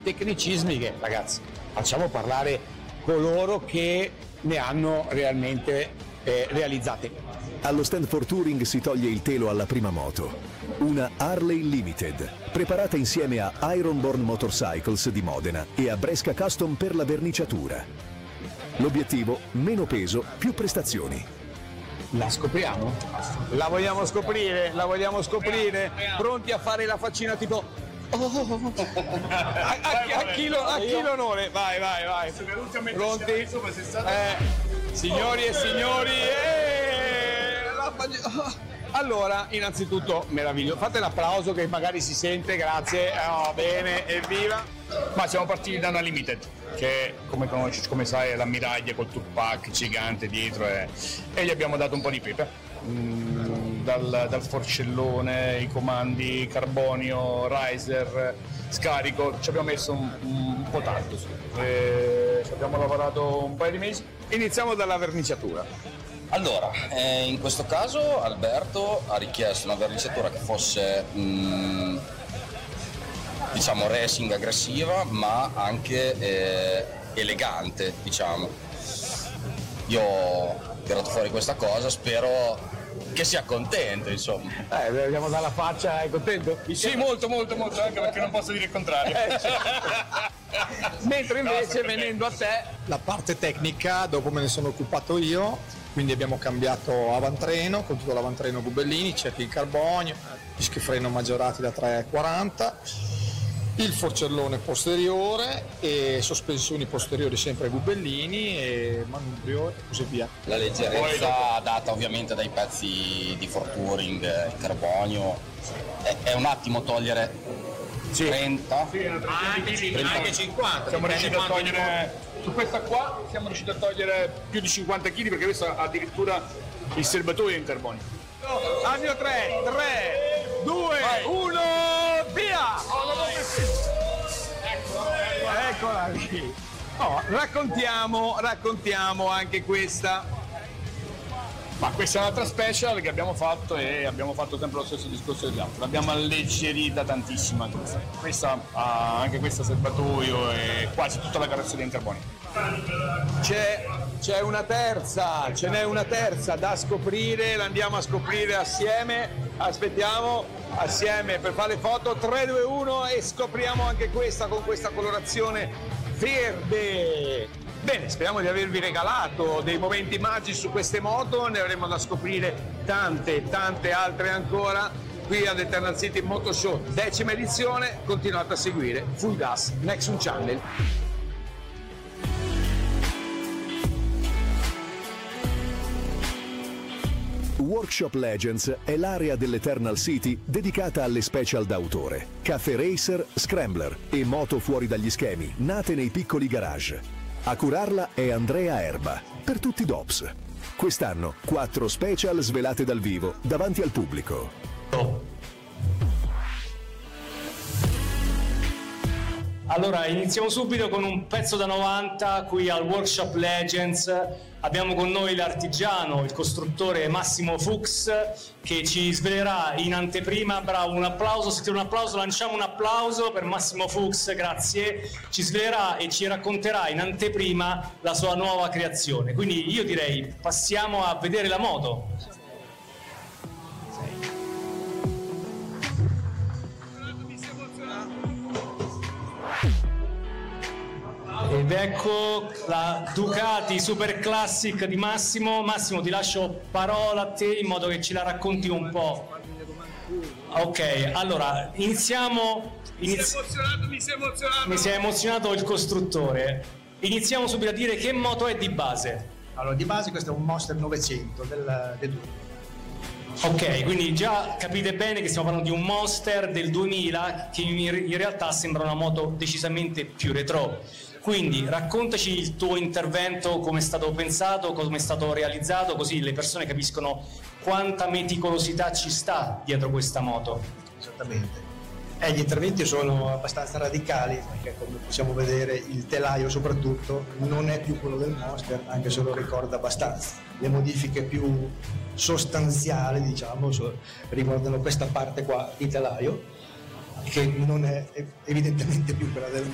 Tecnicismi che, ragazzi, facciamo parlare coloro che ne hanno realmente realizzate. Allo stand for touring si toglie il telo alla prima moto. Una Harley Limited, preparata insieme a Ironborn Motorcycles di Modena e a Bresca Custom per la verniciatura. L'obiettivo? Meno peso, più prestazioni. La scopriamo? La vogliamo scoprire? La vogliamo scoprire? Pronti a fare la faccina tipo... a chi l'onore? Vai. Pronti? Signori e signori, allora, innanzitutto, meraviglioso. Fate l'applauso che magari si sente, grazie. Bene, evviva. Ma siamo partiti da una Limited, che come sai è l'ammiraglia col Tupac gigante dietro e gli abbiamo dato un po' di pepe. Dal forcellone, i comandi, carbonio, riser, scarico, ci abbiamo messo un po' tanto, sì. Ci abbiamo lavorato un paio di mesi. Iniziamo dalla verniciatura. Allora, in questo caso Alberto ha richiesto una verniciatura che fosse diciamo racing aggressiva ma anche elegante, diciamo. Io ho tirato fuori questa cosa, spero che sia contento, insomma. Vediamo dalla faccia, è contento? Sì, molto, anche perché non posso dire il contrario. Mentre invece, venendo a te, la parte tecnica dopo me ne sono occupato io, quindi abbiamo cambiato avantreno con tutto l'avantreno Gubellini, cerchi di carbonio, dischi freno maggiorati da 3,40, il forcellone posteriore e sospensioni posteriori sempre Gubellini e manubrio e così via. La leggerezza data ovviamente dai pezzi di For Touring, il carbonio, è un attimo togliere 30, sì, anche 50. Siamo riusciti a togliere, su questa qua siamo riusciti a togliere più di 50 kg perché questo ha addirittura il serbatoio in carbonio. Al mio 3, 2, 1, via! Eccola lì. Raccontiamo anche questa. Ma questa è un'altra special che abbiamo fatto e abbiamo fatto sempre lo stesso discorso degli altri. L'abbiamo alleggerita tantissimo anche questa serbatoio e quasi tutta la carrozzeria in carbonio. Ce n'è una terza da scoprire, l'andiamo a scoprire assieme. Aspettiamo assieme per fare le foto. 3, 2, 1 e scopriamo anche questa con questa colorazione verde. Bene, speriamo di avervi regalato dei momenti magici su queste moto, ne avremo da scoprire tante altre ancora qui ad Eternal City Motor Show, 10ª edizione. Continuate a seguire Full Gas Nexum Channel. Workshop Legends è l'area dell'Eternal City dedicata alle special d'autore, cafe racer, scrambler e moto fuori dagli schemi, nate nei piccoli garage. A curarla è Andrea Erba, per tutti i DOPS. Quest'anno 4 special svelate dal vivo, davanti al pubblico. Allora, iniziamo subito con un pezzo da 90 qui al Workshop Legends. Abbiamo con noi l'artigiano, il costruttore Massimo Fuchs, che ci svelerà in anteprima. Bravo, un applauso, sentite un applauso, lanciamo un applauso per Massimo Fuchs, grazie. Ci svelerà e ci racconterà in anteprima la sua nuova creazione. Quindi io direi passiamo a vedere la moto. Ed ecco la Ducati Super Classic di Massimo. Massimo, ti lascio parola a te in modo che ce la racconti un po'. Ok, allora iniziamo. Mi si è emozionato il costruttore. Iniziamo subito a dire che moto è di base. Allora, di base questo è un Monster 900 del 2000. Ok, quindi già capite bene che stiamo parlando di un Monster del 2000 che in realtà sembra una moto decisamente più retro. Quindi raccontaci il tuo intervento, come è stato pensato, come è stato realizzato, così le persone capiscono quanta meticolosità ci sta dietro questa moto. Esattamente. Gli interventi sono abbastanza radicali, perché come possiamo vedere il telaio soprattutto non è più quello del Monster, anche se lo ricorda abbastanza. Le modifiche più sostanziali, diciamo, riguardano questa parte qua di telaio, che non è evidentemente più quella del